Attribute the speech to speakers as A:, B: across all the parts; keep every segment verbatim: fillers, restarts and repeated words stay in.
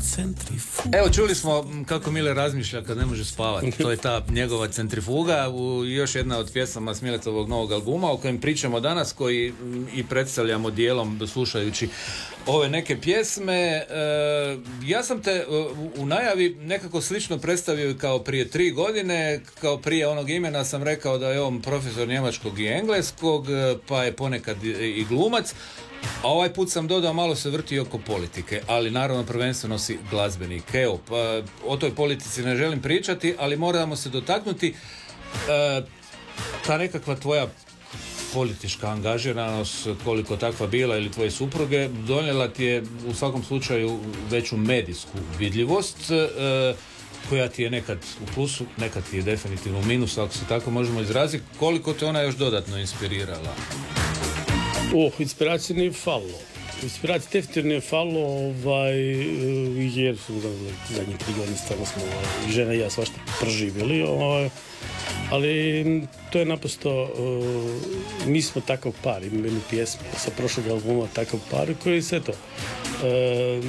A: centrifuga.
B: Evo, čuli smo kako Mile razmišlja kad ne može spavati. To je ta njegova centrifuga. U još jedna od pjesama Smiletovog novog albuma o kojem pričamo danas, koji i predstavljamo dijelom slušajući ove neke pjesme. E, ja sam te u najavi nekako slično predstavio kao prije tri godine. Kao prije onog imena sam rekao da je on profesor njemačkog i engleskog, pa je ponekad i glumac. A ovaj put sam dodao, malo se vrti oko politike, ali naravno prvenstveno si glazbenik. Evo, pa o toj politici ne želim pričati, ali moramo se dotaknuti. E, ta nekakva tvoja politička angažiranost, koliko takva bila, ili tvoje supruge, donijela ti je u svakom slučaju veću medijsku vidljivost, e, koja ti je nekad u plusu, nekad ti je definitivno u minusu, ako se tako možemo izraziti. Koliko te ona još dodatno inspirirala?
A: Oh, inspiracije nije falilo. Inspiracije definitivno nije falilo, ovaj, jer su zadnje tri godine stvarno smo ovaj, žena i ja svašta proživjeli, ovaj, ali to je naprosto, uh, mi smo takav par, imamo jednu pjesmu sa prošlog albuma, takav par, koji se to uh,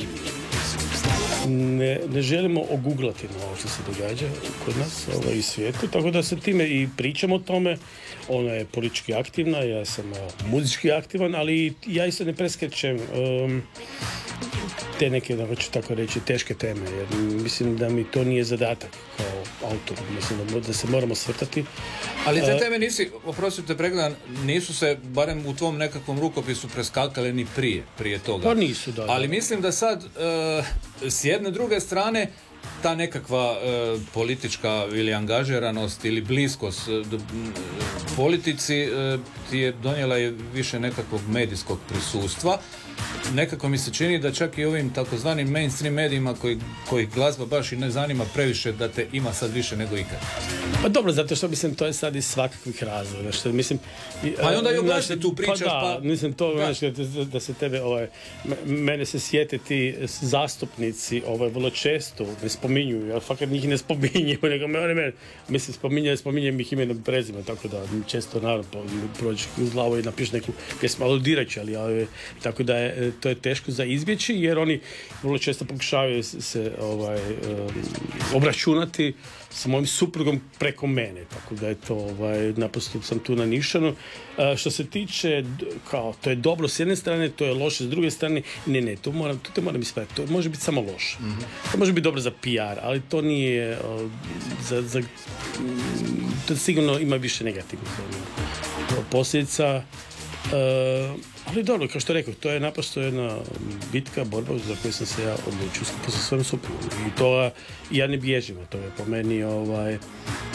A: ne, ne želimo oguglati na ovo što se događa kod nas ovaj, i svijetu, tako da se time i pričamo o tome. Ona je politički aktivna, ja sam uh, muzički aktivan, ali ja isto ne preskrećem um, te neke, da hoću tako reći, teške teme, jer mislim da mi to nije zadatak kao autor, mislim da, da se moramo svrtati.
B: Ali te teme nisi, oprostite pregledan, nisu se, barem u tvom nekakvom rukopisu, preskakale ni prije, prije toga.
A: Pa nisu, da.
B: Ali mislim da sad, uh, s jedne druge strane, ta nekakva uh, politička ili angažiranost ili bliskost uh, do, uh, politici uh, ti je donijela je više nekakvog medijskog prisustva. Nekako mi se čini da čak i ovim takozvanim mainstream medijima koji, koji glazba baš i ne zanima previše, da te ima sad više nego ikad.
A: Pa dobro, zato što mislim to je sad iz svakakvih razloga, što mislim...
B: Pa i onda i oglašite tu pričaš, pa...
A: Pa da, mislim to, da. Znaš, da, da se tebe, ovaj, mene se sjete ti zastupnici, ovaj, vrlo često ne spominju, ja fakat njih ne spominju, nego me, me, mislim, spominjaju, spominjem ih imenom prezima, tako da često naravno prođeš uz glavu i napiš neku pjesmu aludirajući, ali, ali tako da je, to je teško za izbjeći, jer oni vrlo često pokušavaju se ovaj, um, obračunati sa mojim suprugom preko mene, tako da je to ovaj, naprosto sam tu na nišanu. Uh, što se tiče, kao, to je dobro s jedne strane, to je loše s druge strane, ne, ne, to moram, to te moram ispraviti, to može biti samo loše. Mm-hmm. To može biti dobro za P R, ali to nije, uh, za, za, to sigurno ima više negativnih posljedica. Uh, ali dobro, kao što rekao, to je naprosto jedna bitka, borba za koju sam se ja odlučio skupo sa svojom suprugom. I to ja ne bježim, to je po meni ovaj, uh,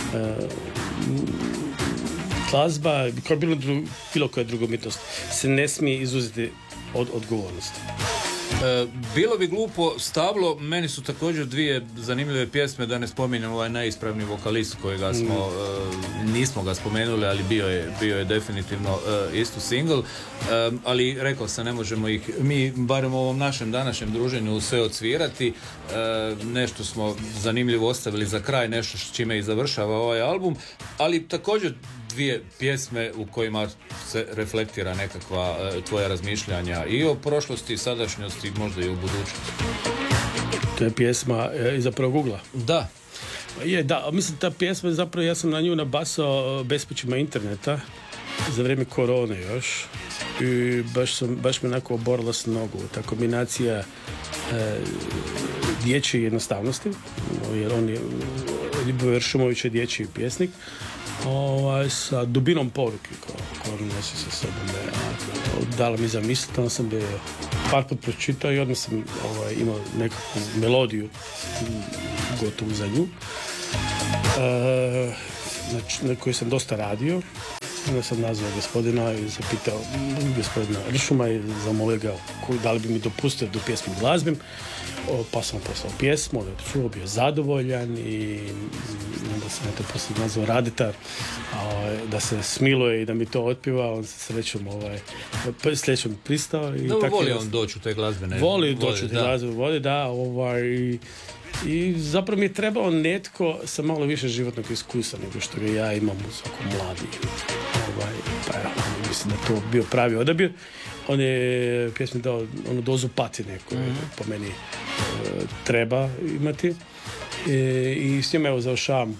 A: glazba, kao bilo, bilo koja druga umjetnost, se ne smije izuzeti od odgovornosti.
B: E, bilo bi glupo stablo, meni su također dvije zanimljive pjesme, da ne spominjem ovaj najispravni vokalist kojega smo, mm. e, nismo ga spomenuli, ali bio je, bio je definitivno e, isto single, e, ali rekao sam, ne možemo ih mi, barem u ovom našem današnjem druženju, sve odsvirati. E, nešto smo zanimljivo ostavili za kraj, nešto s čime i završava ovaj album, ali također dvije pjesme u kojima se reflektira nekakva e, tvoja razmišljanja i o prošlosti, sadašnjosti, možda i o budućnosti.
A: To je pjesma e, iza prvog ugla.
B: Da.
A: Je, da, mislim ta pjesma zapravo, ja sam na nju nabasao bespućima interneta za vrijeme korone još i baš, sam, baš me onako oborila s nogu. Ta kombinacija e, dječje jednostavnosti, jer on je Ljubover Šumović je dječji pjesnik, ovaj, sa dubinom poruke koju on nosi sa sobom. Dala mi zamisliti, onda sam je par put pročitao i odmah sam ovaj, imao nekakvu melodiju gotovu za nju, e, na, na kojoj sam dosta radio. Onda sam nazvao gospodina i zapitao gospodina Ršuma i zamolio ga da li bi mi dopustio da pjesmu glazbim. Pa sam poslao pjesmu, on je čuo, bio zadovoljan i onda sam to poslije nazvao Raditar, da se smiluje i da mi to otpiva. On se srećom ovaj, srećom pristao. I
B: no,
A: tako
B: voli on doći u te glazbene.
A: Voli doći u te glazbene vode, da. Ovaj, I zapravo mi je trebao netko sa malo više životnog iskustva nego što ga ja imam u svakom mladi. Ovaj, pa ja, mislim da to bio pravi odabir. On je pjesmi dao onu dozu patine koja je mm-hmm. po meni treba imati. E, i s njima evo završavam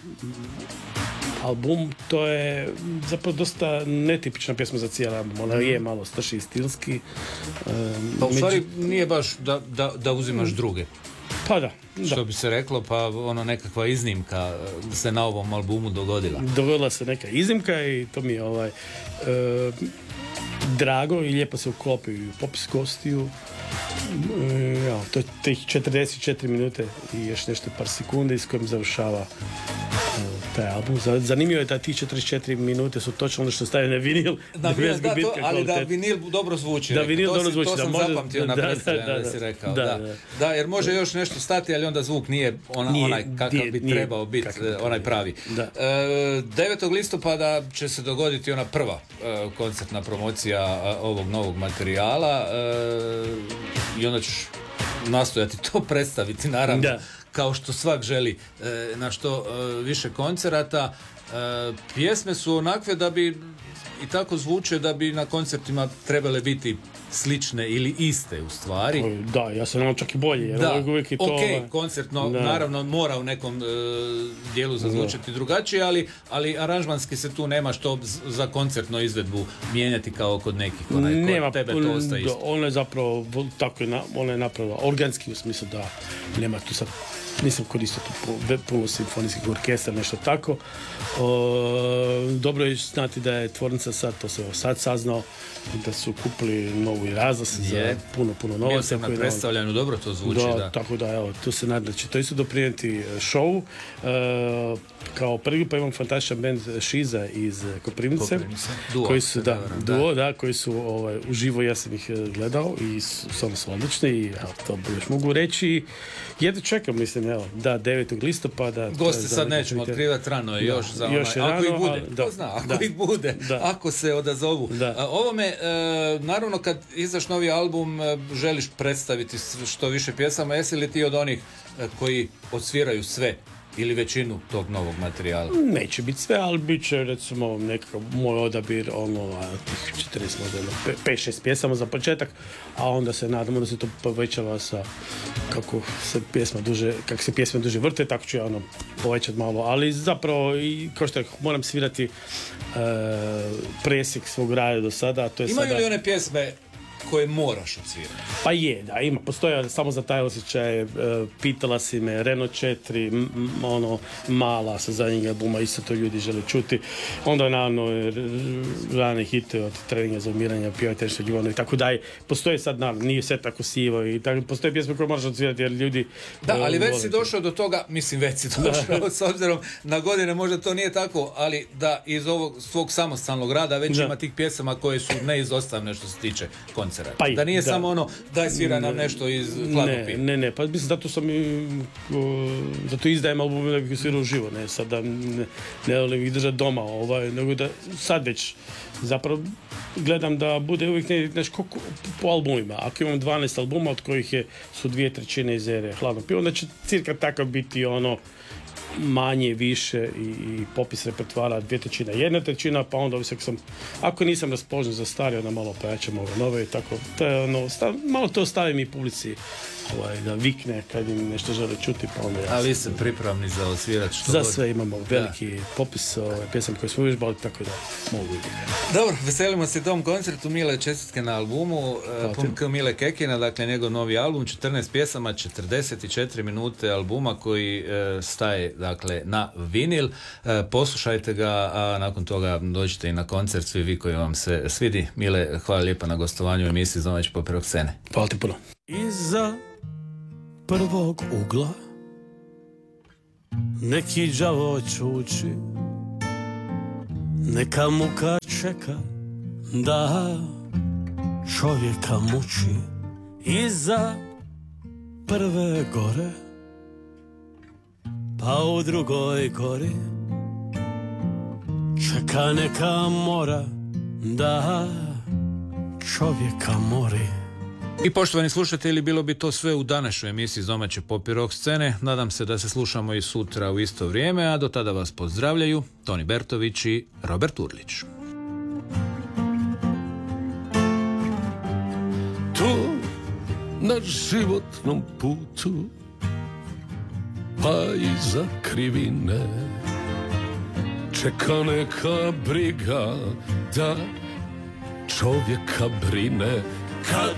A: album. To je zapravo dosta netipična pjesma za cijeli album. Ona je malo strši i stilski. Um,
B: pa u stvari među... nije baš da, da, da uzimaš druge.
A: Pa da, da.
B: Što bi se reklo, pa ono nekakva iznimka se na ovom albumu dogodila.
A: Dogodila se neka iznimka i to mi je ovaj, e, drago i lijepo se uklopi u popis gostiju. E, ja, to je tih četrdeset četiri minute i još nešto par sekundi s kojim završava taj album. Zanimljivo je da ti četrdeset četiri minute su točno ono što staje na vinil.
B: Da, vinil da, to, ali da vinil dobro zvuči.
A: Da vinil
B: to
A: dobro
B: si,
A: zvuči.
B: To
A: da
B: sam
A: može,
B: zapamtio na predstavljanju da, da, da si rekao. Da, da. Da. da, jer može još nešto stati, ali onda zvuk nije, ona, nije onaj kakav nije, bi nije, trebao biti, onaj pravi. Da. E, devetog listopada će se dogoditi ona prva e, koncertna promocija a, ovog novog materijala e, i onda ćeš nastojati to predstaviti, naravno. Da. Kao što svak želi e, na što e, više koncerata. E, pjesme su onakve da bi i tako zvuče da bi na koncertima trebale biti slične ili iste u stvari.
A: Da, ja se nam čak i bolje. Jer
B: da,
A: uvijek je to,
B: ok, koncertno da. Naravno mora u nekom e, dijelu zazvučati da. drugačije, ali, ali aranžmanski se tu nema što za koncertnu izvedbu mijenjati kao kod nekih. Onaj,
A: nema,
B: kod tebe to ostaje isto.
A: Ona je zapravo tako je, na, ona je napravila organski u smislu da nema tu sad nisam koristio tu puno simfonijskih orkestra, nešto tako. O, dobro je znati da je tvornica sad, to se sad saznao, da su kupili novu razglas za puno, puno novaca.
B: Bio sam na predstavljanju, dobro to zvuči.
A: Da,
B: da.
A: Tako da, evo, tu se nadam da će to isto doprinijeti show. E, kao prvi pa imam fantastičan band Šiza iz Koprivnice.
B: Duo,
A: koji su, da,
B: da.
A: duo, da, koji su ovaj, uživo, ja sam ih gledao i samo su odlični i ja, to još mogu reći. Jedno čekam, mislim, evo, da, devetog listopada.
B: Goste sad nećemo otkrivati rano je još za onaj, još ako rano, ih bude, ali, da, zna, ako da, ih bude, da. Ako se odazovu. Da. Ovome, e, naravno kad izaš novi album, e, želiš predstaviti što više pjesama, jesi li ti od onih e, koji odsviraju sve ili većinu tog novog materijala?
A: Neće biti sve, ali bit će recimo nekakav moj odabir ono, tih četrdeset modela, pet šest pjesama za početak, a onda se nadamo da se to povećava sa kako se pjesma duže, kako se pjesme duže vrte, tako ću ja ono povećati malo, ali zapravo i kao što moram svirati uh, presjek svog rada do sada. To je
B: Imaju
A: sada...
B: li one pjesme koje moraš odsvirati?
A: Pa je, da, ima, postoje samo za taj osjećaj. E, pitala si me, Renault četiri, m, m, ono, mala sa zadnjeg albuma, isto to ljudi žele čuti. Onda naravno rane hite od treninga za umiranje, pjevajte nešto ljubavno i tako dalje. Postoje sad, naravno, nije sve tako sivo i tako, postoje pjesme koje moraš odsvirati jer ljudi...
B: Da, ali već si došao do toga, mislim već si došao, da. S obzirom na godine možda to nije tako, ali da iz ovog svog samostalnog rada već da. Ima tih pjesama koje su neizostavne što se tiče koncerta. Pa da nije da. Samo ono daj svira nam nešto iz hladnopije.
A: Ne, ne, ne, pa mislim zato sam i zato izdajem album da bih svirao uživo, ne sad da ne, ne volim ih držati doma, ovaj, nego da sad već zapravo gledam da bude uvijek ne, nešto po albumima. Ako imam dvanaest albuma od kojih je, su dvije trećine iz ere hladno pivo, onda će cirka takav biti ono manje, više i, i popis repertoara dvije trećina, jedna trećina, pa onda ovisi ako sam, ako nisam raspoložen za stari, onda malo pojačam ove nove i tako, to je ono, stav, malo to ostavim i publici ovaj, da vikne kad im nešto žele čuti, pa onda ja
B: ali se pripravni za osvirat što
A: za
B: god.
A: Sve imamo veliki da. Popis ovaj, pjesama koje smo uvježbali, tako da mogu vidjeti.
B: Dobro, veselimo se tom koncertu, Mile, čestitke na albumu, pun k Mile Kekina, dakle njegov novi album, četrnaest pjesama, četrdeset četiri minute albuma koji e, staje dakle na vinil, e, poslušajte ga, a nakon toga dođite i na koncert, svi vi koji vam se svidi. Mile, hvala lijepa na gostovanju u emisiji Domaći poperok scene.
A: Hvala ti puno. Iza prvog ugla neki đavo čuči, neka muka čeka da čovjeka muči. Iza prve gore pa u drugoj gori čeka neka mora da čovjeka mori.
B: I poštovani slušatelji, bilo bi to sve u današnjoj emisiji iz Domaće pop i rock scene. Nadam se da se slušamo i sutra u isto vrijeme, a do tada vas pozdravljaju Toni Bertović i Robert Urlić.
A: Tu
C: na životnom putu, pa i za krivine čeka neka briga da čovjeka brine. Kad